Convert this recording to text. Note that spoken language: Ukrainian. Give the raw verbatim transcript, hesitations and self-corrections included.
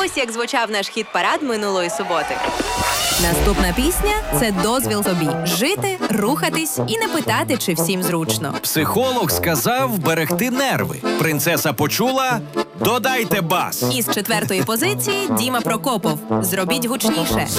Ось як звучав наш хіт-парад минулої суботи. Наступна пісня – це дозвіл собі. Жити, рухатись і не питати, чи всім зручно. Психолог сказав берегти нерви. Принцеса почула – додайте бас. Із четвертої позиції Діма Прокопов. Зробіть гучніше.